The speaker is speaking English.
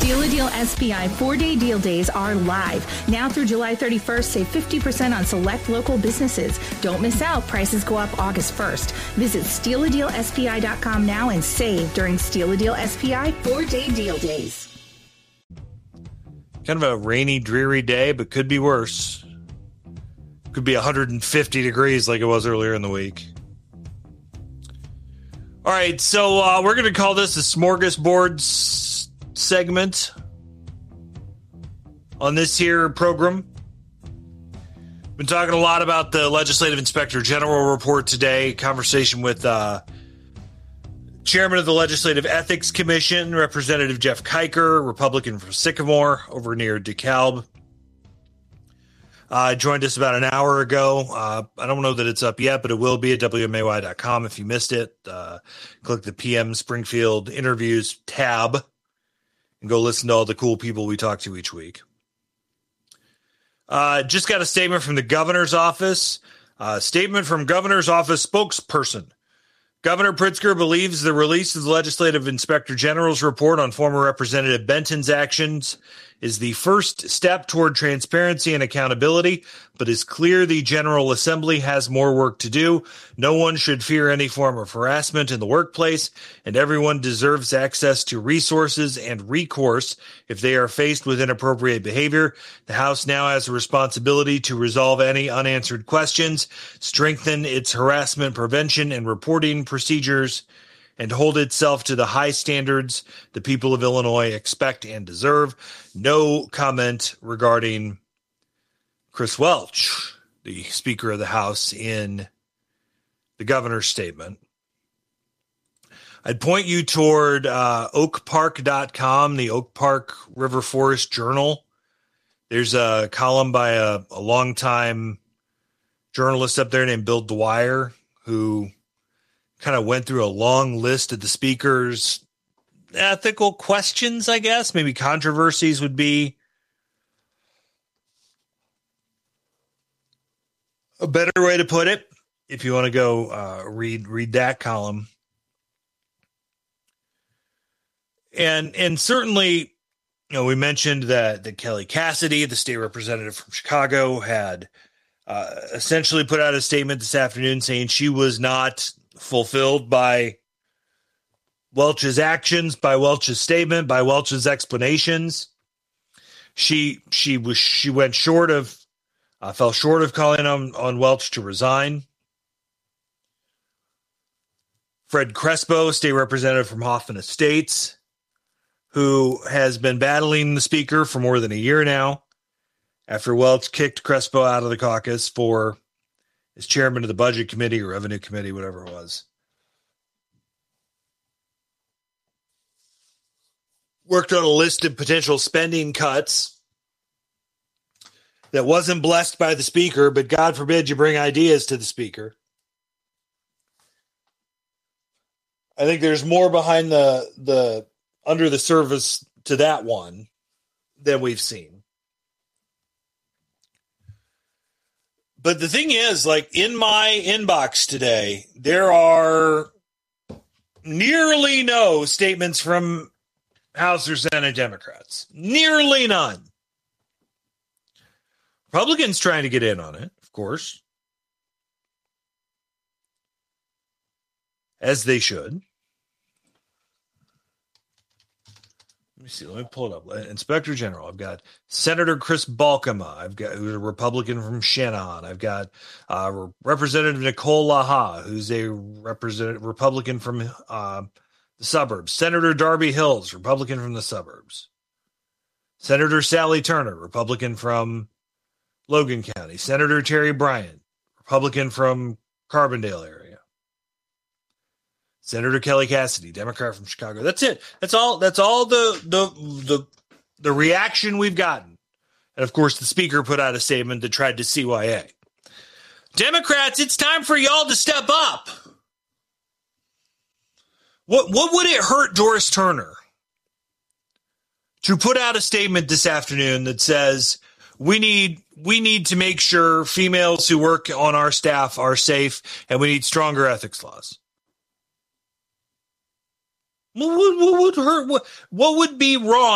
Steal a Deal SPI 4-day deal days are live. Now through July 31st, save 50% on select local businesses. Don't miss out. Prices go up August 1st. Visit StealADealSPI.com now and save during Steal a Deal SPI 4-day deal days. Kind of a rainy, dreary day, but could be worse. Could be 150 degrees like it was earlier in the week. All right, so we're going to call this a smorgasbord segment on this here program. Been talking a lot about the Legislative Inspector General report today. Conversation with Chairman of the Legislative Ethics Commission, Representative Jeff Kiker, Republican from Sycamore over near DeKalb. Joined us about an hour ago. I don't know that it's up yet, but it will be at WMAY.com if you missed it. Click the PM Springfield interviews tab and go listen to all the cool people we talk to each week. Just got a statement from the governor's office. Statement from governor's office spokesperson. Governor Pritzker believes the release of the Legislative Inspector General's report on former Representative Benton's actions is the first step toward transparency and accountability, but is clear the General Assembly has more work to do. No one should fear any form of harassment in the workplace, and everyone deserves access to resources and recourse if they are faced with inappropriate behavior. The House now has a responsibility to resolve any unanswered questions, strengthen its harassment prevention and reporting procedures, and hold itself to the high standards the people of Illinois expect and deserve. No comment regarding Chris Welch, the Speaker of the House, in the governor's statement. I'd point you toward oakpark.com, the Oak Park River Forest Journal. There's a column by a longtime journalist up there named Bill Dwyer, who kind of went through a long list of the speaker's ethical questions, I guess. Maybe controversies would be a better way to put it, if you want to go read that column. And certainly, you know, we mentioned that Kelly Cassidy, the state representative from Chicago, had essentially put out a statement this afternoon saying she was not fulfilled by Welch's actions, by Welch's statement, by Welch's explanations. She went short of, fell short of calling on Welch to resign. Fred Crespo, state representative from Hoffman Estates, who has been battling the speaker for more than a year now, after Welch kicked Crespo out of the caucus for as chairman of the Budget Committee or Revenue Committee, whatever it was. Worked on a list of potential spending cuts that wasn't blessed by the speaker, but God forbid you bring ideas to the speaker. I think there's more behind the under the surface to that one than we've seen. But the thing is, like, in my inbox today, there are nearly no statements from House or Senate Democrats. Nearly none. Republicans trying to get in on it, of course. As they should. Let me see. Let me pull it up. Inspector General. I've got Senator Chris Balkema. I've got who's a Republican from Shannon. I've got Representative Nicole Laha, who's a Republican from the suburbs. Senator Darby Hills, Republican from the suburbs. Senator Sally Turner, Republican from Logan County. Senator Terry Bryant, Republican from Carbondale area. Senator Kelly Cassidy, Democrat from Chicago. That's it. That's all the reaction we've gotten. And of course, the speaker put out a statement that tried to CYA. Democrats, it's time for y'all to step up. What would it hurt Doris Turner to put out a statement this afternoon that says we need to make sure females who work on our staff are safe and we need stronger ethics laws? What would hurt? What would be wrong